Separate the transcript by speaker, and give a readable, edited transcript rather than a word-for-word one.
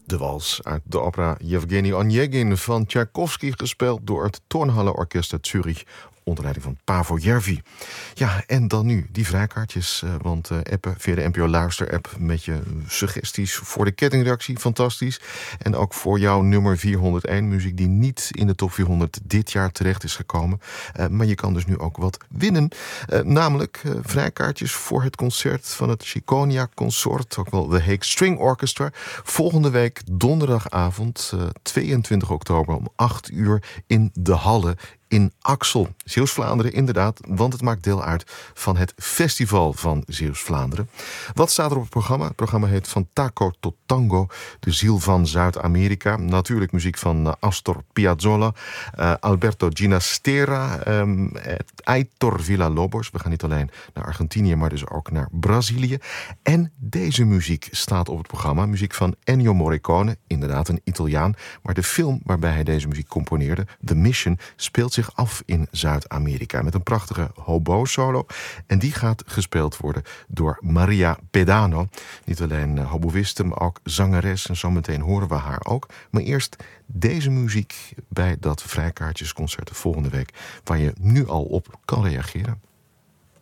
Speaker 1: De wals uit de opera Yevgeny Onegin van Tchaikovsky, gespeeld door het Tonhallenorkest uit Zurich onder leiding van Paavo Järvi. Ja, en dan nu die vrijkaartjes, want appen via de NPO Luister-app met je suggesties voor de kettingreactie, fantastisch. En ook voor jouw nummer 401, muziek die niet in de top 400 dit jaar terecht is gekomen. Maar je kan dus nu ook wat winnen. Namelijk vrijkaartjes voor het concert van het Chiconia Consort, ook wel de Hague String Orchestra. Volgende week donderdagavond, 22 oktober om 8 uur in de Halle in Axel. Zeeuws-Vlaanderen inderdaad, want het maakt deel uit van het Festival van Zeeuws-Vlaanderen. Wat staat er op het programma? Het programma heet Van Taco tot Tango, de ziel van Zuid-Amerika. Natuurlijk muziek van Astor Piazzolla, Alberto Ginastera, Aitor Villa-Lobos. We gaan niet alleen naar Argentinië, maar dus ook naar Brazilië. En deze muziek staat op het programma. Muziek van Ennio Morricone, inderdaad een Italiaan. Maar de film waarbij hij deze muziek componeerde, The Mission, speelt zich af in Zuid-Amerika met een prachtige hobo-solo. En die gaat gespeeld worden door Maria Pedano. Niet alleen hoboïste, maar ook zangeres. En zometeen horen we haar ook. Maar eerst deze muziek bij dat vrijkaartjesconcert de volgende week, waar je nu al op kan reageren.